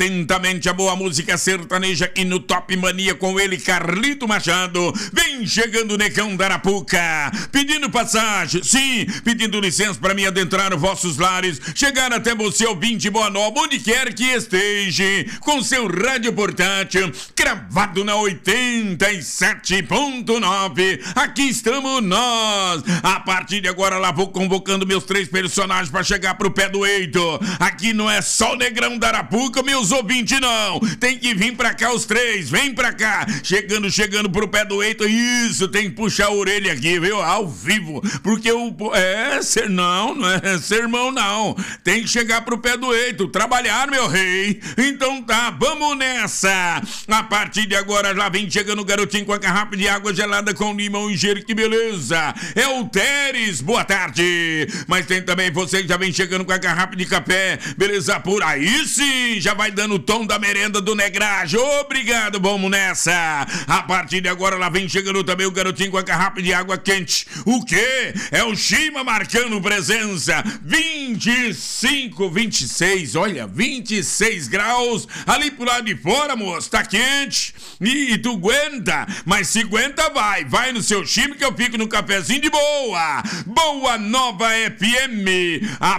atentamente a boa música sertaneja aqui no Top Mania com ele, Carlito Machado. Vem chegando o Negão da Arapuca, pedindo passagem, sim, pedindo licença para mim adentrar os vossos lares, chegar até você, ouvinte boa nova, onde quer que esteja, com seu rádio portátil, cravado na 87.9. Aqui estamos nós. A partir de agora lá vou convocando meus 3 personagens para chegar pro pé do eito. Aqui não é só o Negrão da Arapuca, meus ouvintes, não. Tem que vir pra cá os 3, vem pra cá. Chegando pro pé do eito. Isso, tem que puxar a orelha aqui, viu? Ao vivo. Porque não é sermão, não. Tem que chegar pro pé do eito, trabalhar, meu rei. Então tá, vamos nessa. A partir de agora já vem chegando o garotinho com a garrafa de água gelada com limão e gelo, que beleza. É o Teres, boa tarde. Mas tem também você que já vem chegando com a garrafa de café, beleza, por aí sim, já vai dando o tom da merenda do Negragem. Obrigado, vamos nessa. A partir de agora lá vem chegando também o garotinho com a garrafa de água quente. O quê? É o Chima marcando presença. 25, 26, olha, 26 graus ali pro lado de fora, moço, tá quente. E tu aguenta, mas se aguenta vai no seu Chima que eu fico no cafezinho de boa. Boa Nova FM. A